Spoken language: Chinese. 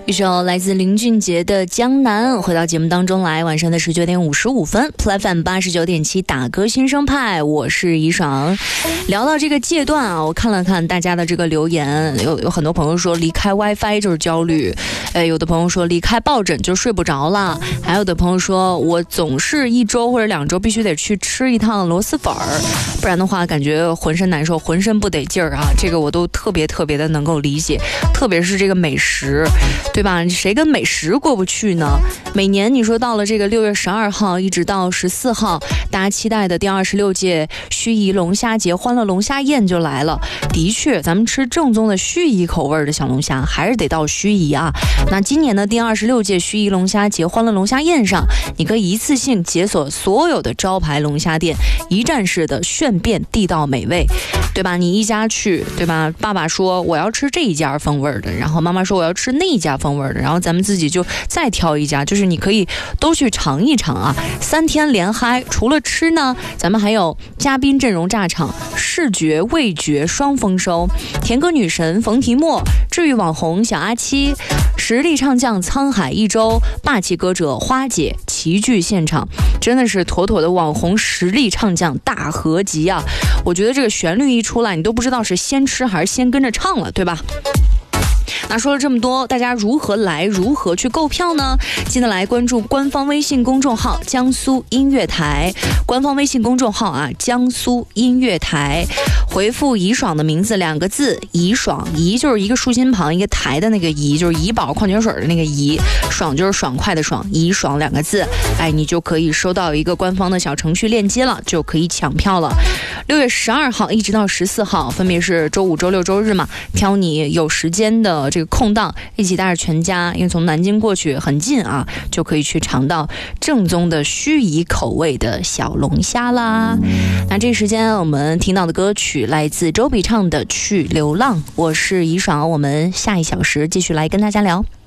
一首来自林俊杰的《江南》，回到节目当中来，晚上的19点55分 Play FM 89.7打歌新生派，我是怡爽。聊到这个阶段啊，我看了看大家的这个留言，有很多朋友说离开 WiFi 就是焦虑，有的朋友说离开抱枕就睡不着了，还有的朋友说我总是1周或者2周必须得去吃一趟螺蛳粉儿，不然的话感觉浑身难受，浑身不得劲儿啊。这个我都特别的能够理解，特别是这个美食，对吧？谁跟美食过不去呢？每年你说到了这个6月12号一直到14号，大家期待的第26届盱眙龙虾节欢乐龙虾宴就来了。的确，咱们吃正宗的盱眙口味的小龙虾，还是得到盱眙啊。那今年的第26届盱眙龙虾节欢乐龙虾宴上，你可以一次性解锁所有的招牌龙虾店，一站式的炫遍地道美味，对吧？你一家去，对吧？爸爸说我要吃这一家风味的，然后妈妈说我要吃那一家风味的，然后咱们自己就再挑一家，就是你可以都去尝一尝啊！3天连嗨，除了吃呢，咱们还有嘉宾阵容炸场，视觉味觉双丰收，甜歌女神冯提莫，治愈网红小阿七，实力唱将沧海一周，霸气歌者花姐齐聚现场，真的是妥妥的网红实力唱将大合集啊！我觉得这个旋律一出来，你都不知道是先吃还是先跟着唱了，对吧？那说了这么多，大家如何来，如何去购票呢？记得来关注官方微信公众号江苏音乐台，官方微信公众号啊，江苏音乐台，回复怡爽的名字2个字，怡爽，怡就是一个竖心旁一个台的那个怡，就是怡宝矿泉水的那个怡，爽就是爽快的爽，怡爽2个字，哎，你就可以收到一个官方的小程序链接了，就可以抢票了。6月12号一直到14号，分别是周5、周6、周日嘛，挑你有时间的这个空档，一起带着全家，因为从南京过去很近啊，就可以去尝到正宗的盱眙口味的小龙虾啦。那这时间我们听到的歌曲来自周笔畅的《去流浪》，我是怡爽，我们下1小时继续来跟大家聊。